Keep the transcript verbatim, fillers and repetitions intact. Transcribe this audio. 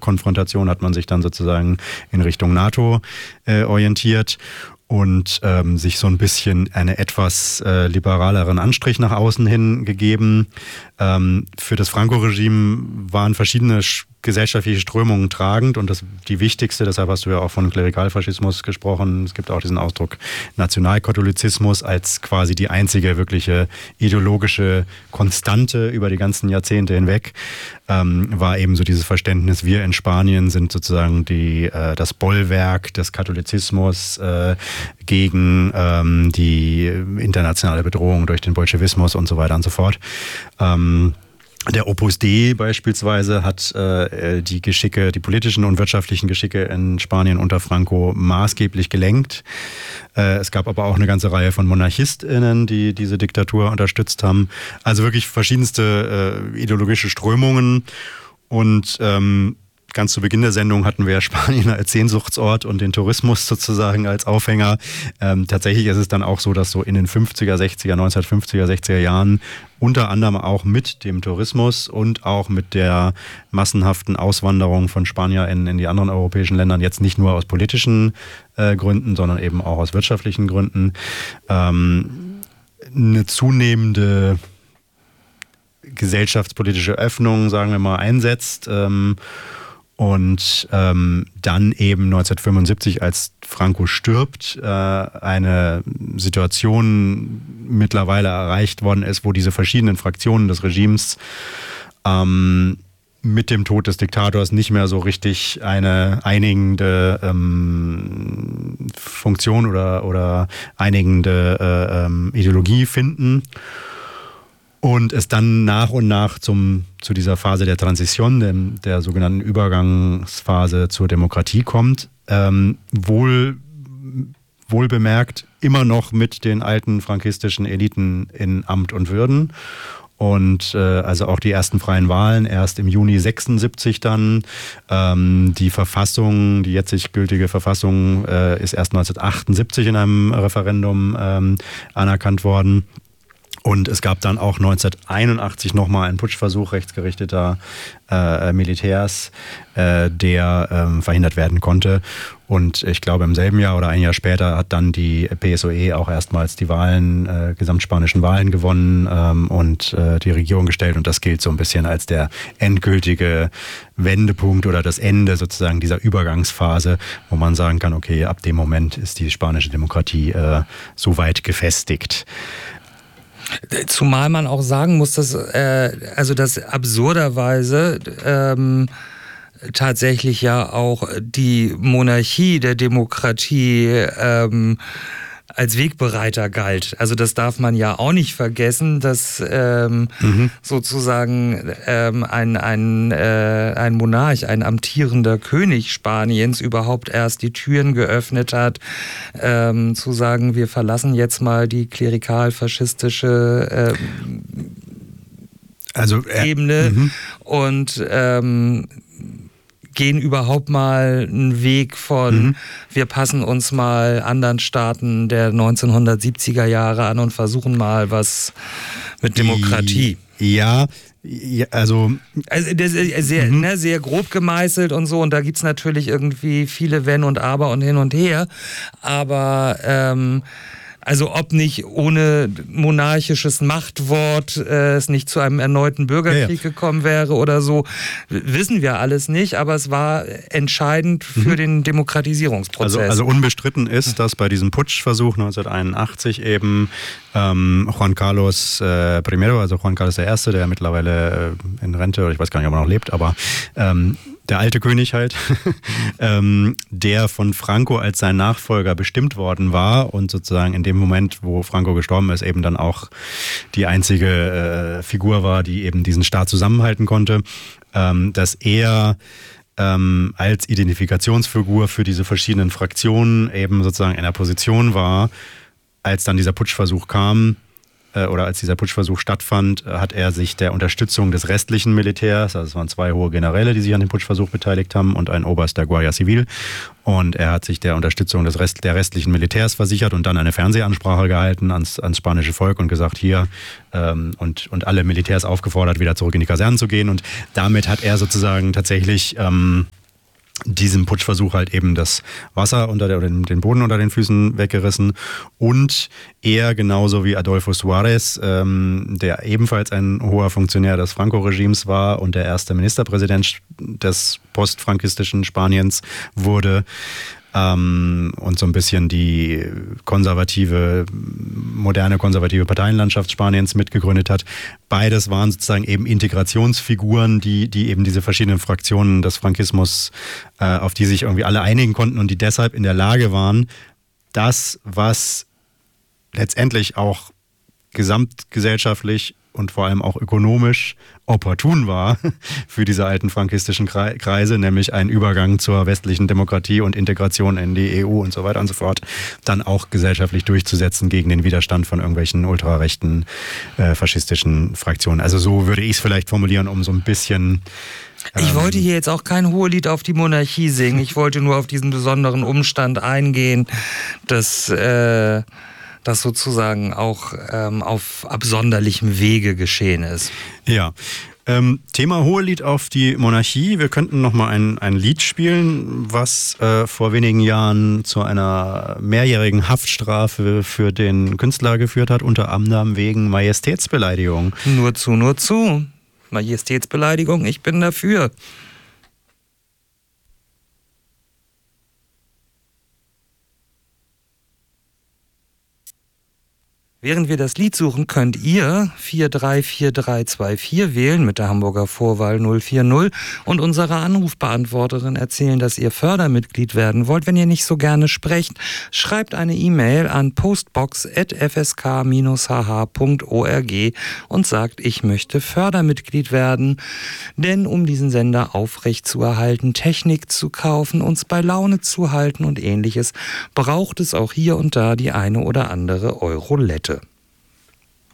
Blockkonfrontation hat man sich dann sozusagen in Richtung NATO äh, orientiert und ähm, sich so ein bisschen einen etwas äh, liberaleren Anstrich nach außen hin gegeben. Ähm, für das Franco-Regime waren verschiedene sch- gesellschaftliche Strömungen tragend und das die wichtigste, deshalb hast du ja auch von Klerikalfaschismus gesprochen, es gibt auch diesen Ausdruck Nationalkatholizismus als quasi die einzige wirkliche ideologische Konstante über die ganzen Jahrzehnte hinweg, ähm, war eben so dieses Verständnis, wir in Spanien sind sozusagen die, äh, das Bollwerk des Katholizismus äh, gegen ähm, die internationale Bedrohung durch den Bolschewismus und so weiter und so fort. Ähm, Der Opus Dei beispielsweise hat äh, die Geschicke, die politischen und wirtschaftlichen Geschicke in Spanien unter Franco maßgeblich gelenkt. Äh, es gab aber auch eine ganze Reihe von MonarchistInnen, die diese Diktatur unterstützt haben. Also wirklich verschiedenste äh, ideologische Strömungen. Und ähm, ganz zu Beginn der Sendung hatten wir ja Spanien als Sehnsuchtsort und den Tourismus sozusagen als Aufhänger. Ähm, tatsächlich ist es dann auch so, dass so in den fünfziger, sechziger, neunzehnhundertfünfziger, sechziger Jahren unter anderem auch mit dem Tourismus und auch mit der massenhaften Auswanderung von SpanierInnen in die anderen europäischen Ländern, jetzt nicht nur aus politischen äh, Gründen, sondern eben auch aus wirtschaftlichen Gründen, ähm, eine zunehmende gesellschaftspolitische Öffnung, sagen wir mal, einsetzt. Ähm, Und ähm, dann eben neunzehnhundertfünfundsiebzig, als Franco stirbt, äh, eine Situation mittlerweile erreicht worden ist, wo diese verschiedenen Fraktionen des Regimes ähm, mit dem Tod des Diktators nicht mehr so richtig eine einigende ähm, Funktion oder, oder einigende äh, ähm, Ideologie finden. Und es dann nach und nach zum, zu dieser Phase der Transition, dem, der sogenannten Übergangsphase zur Demokratie kommt. Ähm, wohl, wohl bemerkt, immer noch mit den alten frankistischen Eliten in Amt und Würden. Und äh, also auch die ersten freien Wahlen erst im Juni sechsundsiebzig dann. Ähm, die Verfassung, die jetzig gültige Verfassung äh, ist erst neunzehnhundertachtundsiebzig in einem Referendum ähm, anerkannt worden. Und es gab dann auch neunzehnhunderteinundachtzig nochmal einen Putschversuch rechtsgerichteter äh, Militärs, äh, der ähm, verhindert werden konnte. Und ich glaube, im selben Jahr oder ein Jahr später hat dann die P S O E auch erstmals die Wahlen, äh, gesamtspanischen Wahlen gewonnen ähm, und äh, die Regierung gestellt. Und das gilt so ein bisschen als der endgültige Wendepunkt oder das Ende sozusagen dieser Übergangsphase, wo man sagen kann, okay, ab dem Moment ist die spanische Demokratie äh, so weit gefestigt. Zumal man auch sagen muss, dass äh, also dass absurderweise ähm, tatsächlich ja auch die Monarchie der Demokratie ähm, als Wegbereiter galt. Also das darf man ja auch nicht vergessen, dass ähm, mhm. sozusagen ähm, ein, ein, äh, ein Monarch, ein amtierender König Spaniens überhaupt erst die Türen geöffnet hat, ähm, zu sagen, wir verlassen jetzt mal die klerikal-faschistische ähm, also, äh, Ebene mhm. und ähm, gehen überhaupt mal einen Weg von, mhm. wir passen uns mal anderen Staaten der neunzehnhundertsiebziger Jahre an und versuchen mal was mit Demokratie. Ja, ja also... also das ist sehr, mhm. ne, sehr grob gemeißelt und so, und da gibt es natürlich irgendwie viele Wenn und Aber und hin und her, aber... Ähm, Also ob nicht ohne monarchisches Machtwort äh, es nicht zu einem erneuten Bürgerkrieg ja, ja. gekommen wäre oder so, wissen wir alles nicht, aber es war entscheidend für mhm. den Demokratisierungsprozess. Also, also unbestritten ist, dass bei diesem Putschversuch neunzehnhunderteinundachtzig eben ähm, Juan Carlos äh, Primero, also Juan Carlos der Erste, der mittlerweile äh, in Rente, oder ich weiß gar nicht, ob er noch lebt, aber ähm, der alte König halt, ähm, der von Franco als sein Nachfolger bestimmt worden war und sozusagen in dem Moment, wo Franco gestorben ist, eben dann auch die einzige äh, Figur war, die eben diesen Staat zusammenhalten konnte, ähm, dass er ähm, als Identifikationsfigur für diese verschiedenen Fraktionen eben sozusagen in der Position war, als dann dieser Putschversuch kam, äh, oder als dieser Putschversuch stattfand, hat er sich der Unterstützung des restlichen Militärs, also es waren zwei hohe Generäle, die sich an dem Putschversuch beteiligt haben und ein Oberst der Guardia Civil, und er hat sich der Unterstützung des Rest, der restlichen Militärs versichert und dann eine Fernsehansprache gehalten ans, ans spanische Volk und gesagt, hier, ähm, und, und alle Militärs aufgefordert, wieder zurück in die Kasernen zu gehen, und damit hat er sozusagen tatsächlich ähm, diesem Putschversuch halt eben das Wasser unter der, oder den Boden unter den Füßen weggerissen, und er genauso wie Adolfo Suárez, ähm, der ebenfalls ein hoher Funktionär des Franco-Regimes war und der erste Ministerpräsident des postfrankistischen Spaniens wurde, ähm, und so ein bisschen die konservative, moderne konservative Parteienlandschaft Spaniens mitgegründet hat. Beides waren sozusagen eben Integrationsfiguren, die, die eben diese verschiedenen Fraktionen des Frankismus, äh, auf die sich irgendwie alle einigen konnten und die deshalb in der Lage waren, das, was letztendlich auch gesamtgesellschaftlich und vor allem auch ökonomisch opportun war für diese alten frankistischen Kreise, nämlich ein Übergang zur westlichen Demokratie und Integration in die E U und so weiter und so fort, dann auch gesellschaftlich durchzusetzen gegen den Widerstand von irgendwelchen ultrarechten, äh, faschistischen Fraktionen. Also so würde ich es vielleicht formulieren, um so ein bisschen... Ich ähm, wollte hier jetzt auch kein Hohelied auf die Monarchie singen. Ich wollte nur auf diesen besonderen Umstand eingehen, dass... Äh das sozusagen auch ähm, auf absonderlichem Wege geschehen ist. Ja, ähm, Thema Hohelied auf die Monarchie. Wir könnten noch mal ein, ein Lied spielen, was äh, vor wenigen Jahren zu einer mehrjährigen Haftstrafe für den Künstler geführt hat, unter anderem wegen Majestätsbeleidigung. Nur zu, nur zu. Majestätsbeleidigung, ich bin dafür. Während wir das Lied suchen, könnt ihr vier drei vier drei zwei vier wählen mit der Hamburger Vorwahl null vier null und unserer Anrufbeantworterin erzählen, dass ihr Fördermitglied werden wollt. Wenn ihr nicht so gerne sprecht, schreibt eine E-Mail an postbox at f s k dash h h punkt org und sagt, ich möchte Fördermitglied werden. Denn um diesen Sender aufrechtzuerhalten, Technik zu kaufen, uns bei Laune zu halten und ähnliches, braucht es auch hier und da die eine oder andere Eurolette.